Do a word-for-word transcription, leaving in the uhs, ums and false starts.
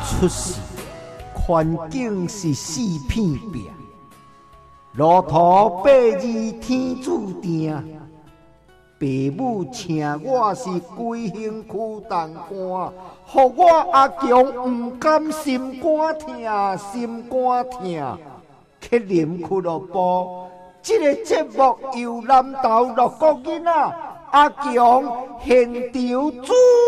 出世，环境是四片壁，路途八字天注定。爸母请我是规身躯重担，予我阿强不甘心肝疼，心肝疼。去啉俱乐部，这个节目由南投六个囡仔阿强现场主